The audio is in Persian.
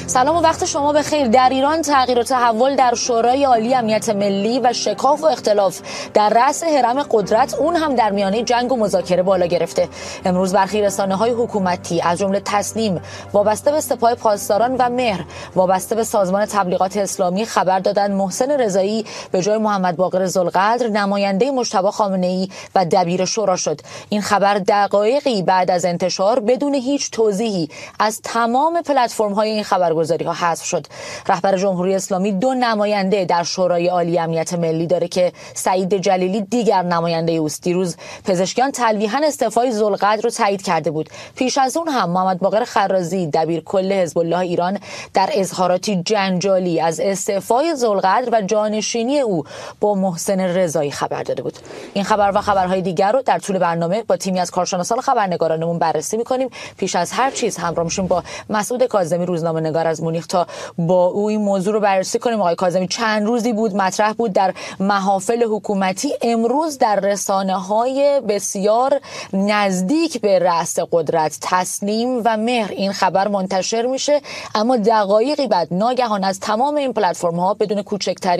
سلام و وقت شما بخیر. در ایران تغییر و تحول در شورای عالی امنیت ملی و شکاف و اختلاف در رأس هرم قدرت، اون هم در میانه جنگ و مذاکره بالا گرفته. امروز برخی رسانه‌های حکومتی از جمله تسنیم وابسته به سپاه پاسداران و مهر وابسته به سازمان تبلیغات اسلامی خبر دادند محسن رضایی به جای محمد باقر ذوالقدر نماینده مجتبی خامنه‌ای و دبیر شورا شد. این خبر دقایقی بعد از انتشار بدون هیچ توضیحی از تمام پلتفرم‌های این خبرگزاری‌ها حذف شد. رهبر جمهوری اسلامی 2 نماینده در شورای عالی امنیت ملی داره که سعید جلیلی دیگر نماینده اوست. دیروز پزشکیان تلویحاً استعفای ذوالقدر رو تایید کرده بود. پیش از اون هم محمد باقر خرازی دبیرکل حزب الله ایران در اظهاراتی جنجالی از استعفای ذوالقدر و جانشینی او با محسن رضایی خبر داده بود. این خبر و خبرهای دیگر رو در طول برنامه با تیمی از کارشناسان خبرنگارانمون بررسی می‌کنیم. پیش از هر چیز همراه میشیم با مسعود کاظمی روزنامه‌نگار از مونیخ تا با او این موضوع رو بررسی کنیم. آقای کاظمی، چند روزی بود مطرح بود در محافل حکومتی، امروز در رسانه‌های بسیار نزدیک به رأس قدرت تسنیم و مهر این خبر منتشر میشه، اما دقایقی بعد ناگهان از تمام این پلتفرم‌ها بدون کوچکترین